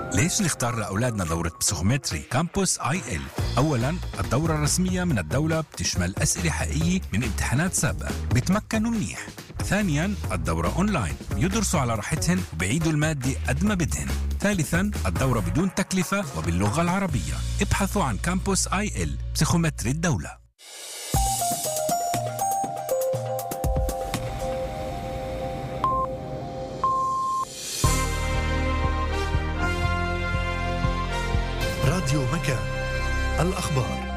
ليش نختار لأولادنا دورة بسيكومتري كامبوس IL؟ أولاً الدورة الرسمية من الدولة بتشمل أسئلة حقيقية من امتحانات سابقة بيتمكنوا منيح. ثانياً الدورة أونلاين يدرسوا على راحتهن وبيعيدوا المادة قد ما بدهن. ثالثاً الدورة بدون تكلفة وباللغة العربية. ابحثوا عن كامبوس IL بسيكومتري الدولة. راديو مكان الأخبار.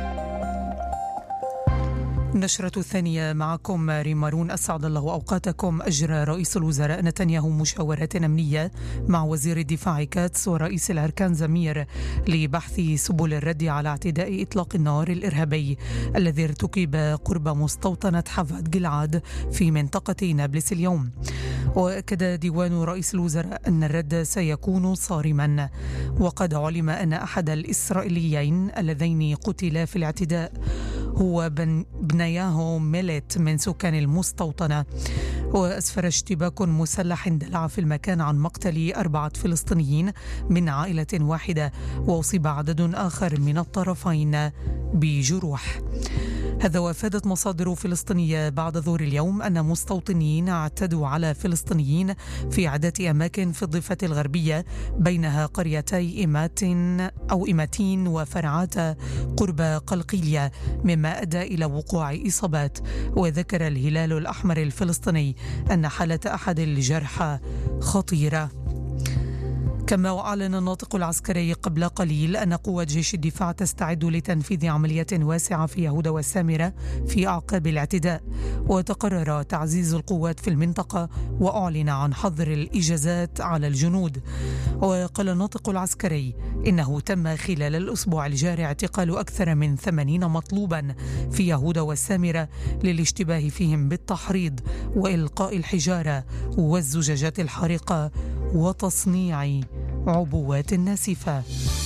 النشرة الثانية معكم ريمارون. أسعد الله أوقاتكم. أجرى رئيس الوزراء نتنياهو مشاورات أمنية مع وزير الدفاع كاتس ورئيس الأركان زمير لبحث سبل الرد على اعتداء إطلاق النار الإرهابي الذي ارتكب قرب مستوطنة حفاد جلعاد في منطقة نابلس اليوم. وأكد ديوان رئيس الوزراء أن الرد سيكون صارما، وقد علم أن أحد الإسرائيليين اللذين قتلا في الاعتداء هو بنياهو ميلت من سكان المستوطنة. وأسفر اشتباك مسلح اندلع في المكان عن مقتل 4 فلسطينيين من عائلة واحدة، وأصيب عدد آخر من الطرفين بجروح. هذا وافادت مصادر فلسطينية بعد ظهر اليوم أن مستوطنين اعتدوا على فلسطينيين في عدة أماكن في الضفة الغربية بينها قريتي إيماتين وفرعات قرب قلقيلية، مما أدى إلى وقوع إصابات. وذكر الهلال الأحمر الفلسطيني أن حالة أحد الجرحى خطيرة. كما أعلن الناطق العسكري قبل قليل أن قوات جيش الدفاع تستعد لتنفيذ عملية واسعة في يهودا والسامرة في أعقاب الاعتداء، وتقرر تعزيز القوات في المنطقة وأعلن عن حظر الإجازات على الجنود. وقال الناطق العسكري إنه تم خلال الأسبوع الجاري اعتقال أكثر من 80 مطلوبا في يهودا والسامرة للاشتباه فيهم بالتحريض وإلقاء الحجارة والزجاجات الحارقة وتصنيع عبوات ناسفة.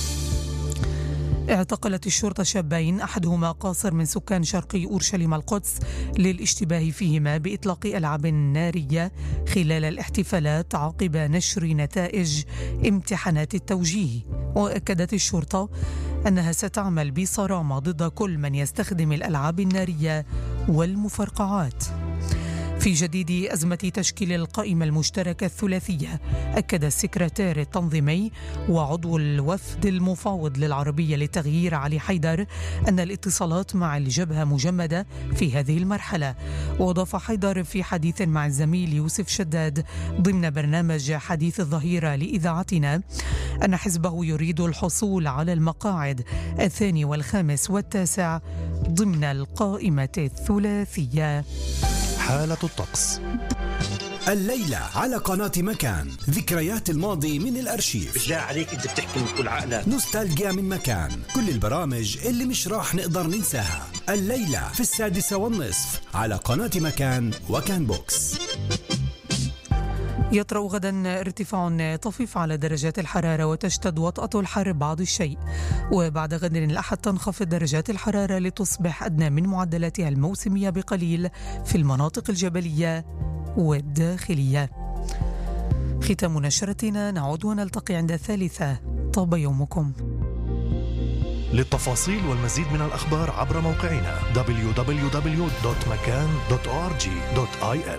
اعتقلت الشرطة شابين أحدهما قاصر من سكان شرقي أورشليم القدس للاشتباه فيهما بإطلاق ألعاب نارية خلال الاحتفالات عقب نشر نتائج امتحانات التوجيه. وأكدت الشرطة أنها ستعمل بصرامة ضد كل من يستخدم الألعاب النارية والمفرقعات. في جديد أزمة تشكيل القائمة المشتركة الثلاثية، أكد السكرتير التنظيمي وعضو الوفد المفاوض للعربية للتغيير علي حيدر أن الاتصالات مع الجبهة مجمدة في هذه المرحلة. وأضاف حيدر في حديث مع الزميل يوسف شداد ضمن برنامج حديث الظهيرة لإذاعتنا أن حزبه يريد الحصول على المقاعد 2 و5 و9 ضمن القائمة الثلاثية. حالة الطقس الليلة على قناة مكان، ذكريات الماضي من الأرشيف. بالله عليك أنت بتحكي من كل عقلك. نوستالجيا من مكان، كل البرامج اللي مش راح نقدر ننساها. الليلة في 6:30 على قناة مكان وكان بوكس. يطرأ غدا ارتفاع طفيف على درجات الحرارة وتشتد وطأة الحر بعض الشيء، وبعد غد الأحد تنخفض درجات الحرارة لتصبح أدنى من معدلاتها الموسمية بقليل في المناطق الجبلية والداخلية. ختام نشرتنا، نعود ونلتقي عند 3. طاب يومكم. للتفاصيل والمزيد من الأخبار عبر موقعنا www.makan.org.il.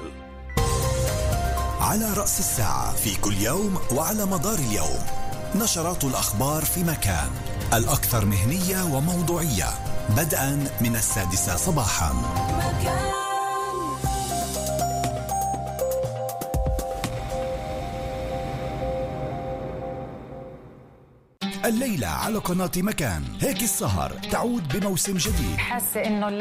على رأس الساعة في كل يوم وعلى مدار اليوم نشرات الأخبار في مكان، الأكثر مهنية وموضوعية، بدءا من 6 صباحا. الليلة على قناة مكان، هيك السهر تعود بموسم جديد. حاسة إنه